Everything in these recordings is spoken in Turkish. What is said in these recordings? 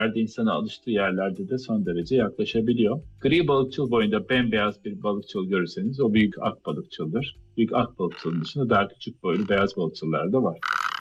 insana alıştığı yerlerde de son derece yaklaşabiliyor. Gri balıkçıl boyunda bembeyaz bir balıkçıl görürseniz o büyük ak balıkçıldır. Büyük ak balıkçılın dışında daha küçük boylu beyaz balıkçıllar da var.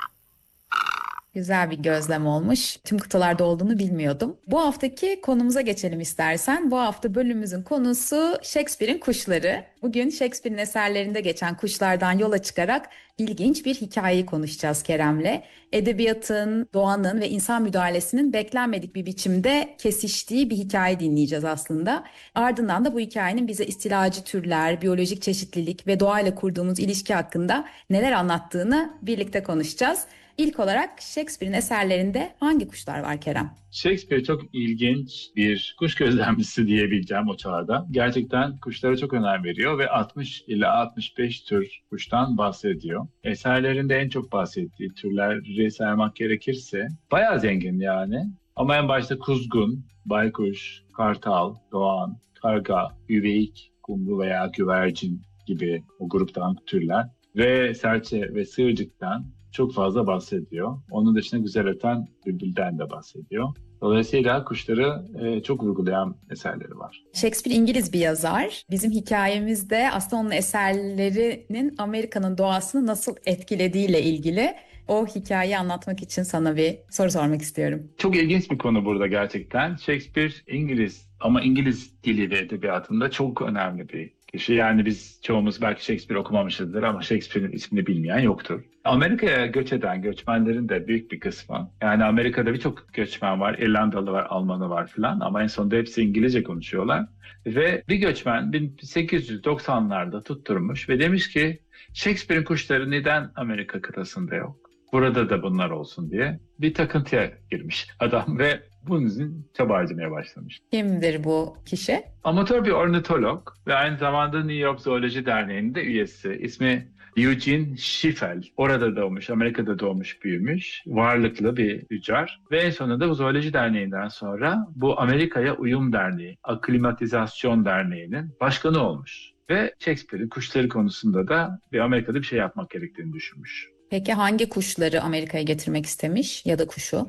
Güzel bir gözlem olmuş. Tüm kıtalarda olduğunu bilmiyordum. Bu haftaki konumuza geçelim istersen. Bu hafta bölümümüzün konusu Shakespeare'in kuşları. Bugün Shakespeare'in eserlerinde geçen kuşlardan yola çıkarak ilginç bir hikayeyi konuşacağız Kerem'le. Edebiyatın, doğanın ve insan müdahalesinin beklenmedik bir biçimde kesiştiği bir hikaye dinleyeceğiz aslında. Ardından da bu hikayenin bize istilacı türler, biyolojik çeşitlilik ve doğayla kurduğumuz ilişki hakkında neler anlattığını birlikte konuşacağız. İlk olarak Shakespeare'in eserlerinde hangi kuşlar var Kerem? Shakespeare çok ilginç bir kuş gözlemcisi diyebileceğim o çağda. Gerçekten kuşlara çok önem veriyor ve 60 ila 65 tür kuştan bahsediyor. Eserlerinde en çok bahsettiği türleri saymak gerekirse bayağı zengin yani. Ama en başta kuzgun, baykuş, kartal, doğan, karga, üveyik, kumru veya güvercin gibi o gruptan türler ve serçe ve sığırcıktan çok fazla bahsediyor. Onun dışında güzel öten bülbülden de bahsediyor. Dolayısıyla kuşları çok vurgulayan eserleri var. Shakespeare İngiliz bir yazar. Bizim hikayemizde aslında onun eserlerinin Amerika'nın doğasını nasıl etkilediğiyle ilgili. O hikayeyi anlatmak için sana bir soru sormak istiyorum. Çok ilginç bir konu burada gerçekten. Shakespeare İngiliz ama İngiliz dili ve edebiyatında çok önemli bir kişi. Yani biz çoğumuz belki Shakespeare okumamışızdır ama Shakespeare'in ismini bilmeyen yoktur. Amerika'ya göç eden göçmenlerin de büyük bir kısmı. Yani Amerika'da birçok göçmen var. İrlandalı var, Almanı var filan ama en sonunda hepsi İngilizce konuşuyorlar. Ve bir göçmen 1890'larda tutturmuş ve demiş ki Shakespeare'in kuşları neden Amerika kıtasında yok? Burada da bunlar olsun diye bir takıntıya girmiş adam ve bunun için çaba harcamaya başlamış. Kimdir bu kişi? Amatör bir ornitolog ve aynı zamanda New York Zooloji Derneği'nin de üyesi. İsmi Eugene Schiffel. Orada doğmuş, Amerika'da doğmuş, büyümüş. Varlıklı bir tüccar. Ve en sonunda bu Zooloji Derneği'nden sonra bu Amerika'ya Uyum Derneği, Aklimatizasyon Derneği'nin başkanı olmuş. Ve Shakespeare'in kuşları konusunda da bir Amerika'da bir şey yapmak gerektiğini düşünmüş. Peki hangi kuşları Amerika'ya getirmek istemiş ya da kuşu?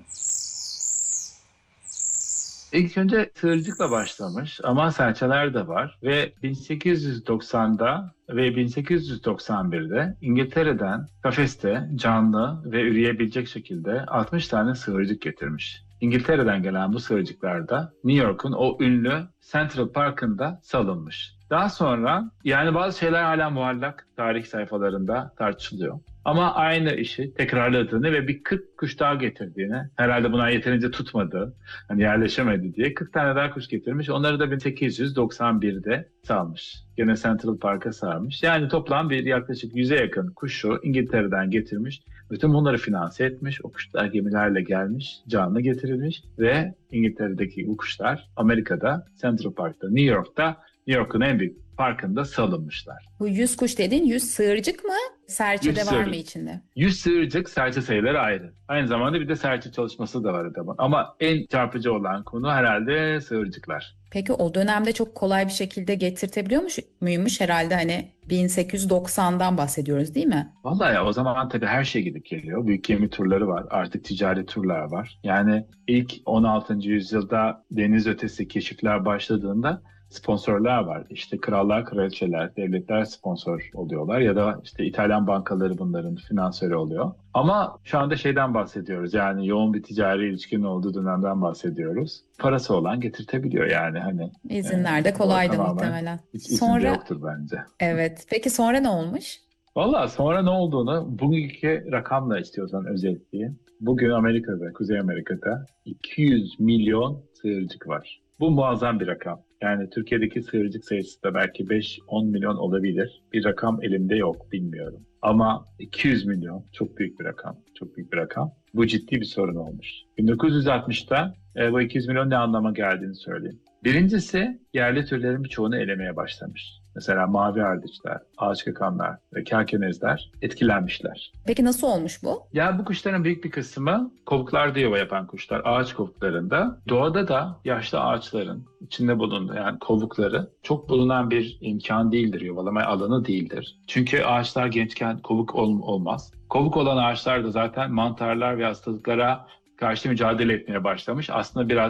İlk önce sığırcıkla başlamış ama serçeler de var ve 1890'da ve 1891'de İngiltere'den kafeste canlı ve üreyebilecek şekilde 60 tane sığırcık getirmiş. İngiltere'den gelen bu sığırcıklar da New York'un o ünlü Central Park'ında salınmış. Daha sonra yani bazı şeyler hala muallak tarih sayfalarında tartışılıyor. Ama aynı işi tekrarladığını ve bir 40 kuş daha getirdiğini, herhalde buna yeterince tutmadı, hani yerleşemedi diye 40 tane daha kuş getirmiş. Onları da 1891'de salmış. Gene Central Park'a sarmış. Yani toplam bir yaklaşık 100'e yakın kuşu İngiltere'den getirmiş. Bütün bunları finanse etmiş. O kuşlar gemilerle gelmiş, canlı getirilmiş ve İngiltere'deki bu kuşlar Amerika'da, Central Park'ta, New York'ta, New York'un en büyük parkında salınmışlar. Bu 100 kuş dediğin 100 sığırcık mı? Serçe de var mı içinde? 100 sığırcık, serçe sayıları ayrı. Aynı zamanda bir de serçe çalışması da var adamın. Ama en çarpıcı olan konu herhalde sığırcıklar. Peki o dönemde çok kolay bir şekilde getirtebiliyor muymuş? Herhalde hani 1890'dan bahsediyoruz değil mi? Vallahi ya o zaman tabii her şey gidip geliyor. Büyük gemi turları var. Artık ticari turlar var. Yani ilk 16. yüzyılda deniz ötesi keşifler başladığında sponsorlar vardı. İşte krallar, kraliçeler, devletler sponsor oluyorlar ya da işte İtalyan bankaları bunların finansörü oluyor. Ama şu anda şeyden bahsediyoruz. Yani yoğun bir ticari ilişkinin olduğu dönemden bahsediyoruz. Parası olan getirtebiliyor yani hani. İzinler de kolaydı muhtemelen. Hiç izinde yoktur bence. Evet. Peki sonra ne olmuş? Valla sonra ne olduğunu bugünkü rakamla istiyorsan özetleyeyim. Bugün Amerika'da, Kuzey Amerika'da 200 milyon sığırcık var. Bu muazzam bir rakam. Yani Türkiye'deki sığırcık sayısı da belki 5-10 milyon olabilir. Bir rakam elimde yok, bilmiyorum. Ama 200 milyon çok büyük bir rakam. Çok büyük bir rakam. Bu ciddi bir sorun olmuş. 1960'ta bu 200 milyon ne anlama geldiğini söyleyeyim. Birincisi yerli türlerin birçoğunu elemeye başlamış. Mesela mavi ardıçlar, ağaç kakanlar ve kerkenezler etkilenmişler. Peki nasıl olmuş bu? Ya bu kuşların büyük bir kısmı kovuklarda yuva yapan kuşlar, ağaç kovuklarında. Doğada da yaşlı ağaçların içinde bulunduğu yani kovukları çok bulunan bir imkan değildir, yuvalama alanı değildir. Çünkü ağaçlar gençken kovuk olmaz. Kovuk olan ağaçlar da zaten mantarlar ve hastalıklara karşı mücadele etmeye başlamış. Aslında biraz